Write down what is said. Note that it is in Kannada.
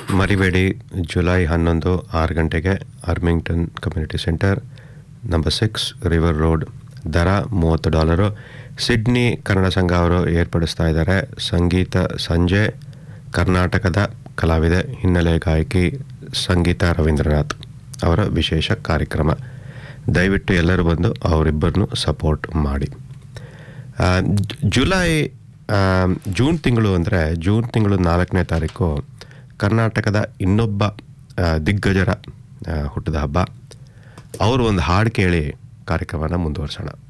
ಮರಿಬೇಡಿ, ಜುಲೈ 11 6 ಗಂಟೆಗೆ ಆರ್ಮಿಂಗ್ಟನ್ community centre, number 6 river road. ದರ $30. ಸಿಡ್ನಿ ಕನ್ನಡ ಸಂಘ ಅವರು ಏರ್ಪಡಿಸ್ತಾ ಇದ್ದಾರೆ ಸಂಗೀತ ಸಂಜೆ. ಕರ್ನಾಟಕದ ಕಲಾವಿದೆ, ಹಿನ್ನೆಲೆ ಗಾಯಕಿ ಸಂಗೀತ ರವೀಂದ್ರನಾಥ್ ಅವರ ವಿಶೇಷ ಕಾರ್ಯಕ್ರಮ. ದಯವಿಟ್ಟು ಎಲ್ಲರೂ ಬಂದು ಅವರಿಬ್ಬರನ್ನು ಸಪೋರ್ಟ್ ಮಾಡಿ. ಜೂನ್ ತಿಂಗಳು ಅಂದರೆ ಜೂನ್ ತಿಂಗಳು 4ನೇ ತಾರೀಕು ಕರ್ನಾಟಕದ ಇನ್ನೊಬ್ಬ ದಿಗ್ಗಜರ ಹುಟ್ಟಿದ ಹಬ್ಬ. ಅವರು ಒಂದು ಹಾಡು ಕೇಳಿ ಕಾರ್ಯಕ್ರಮನ ಮುಂದುವರ್ಸೋಣ.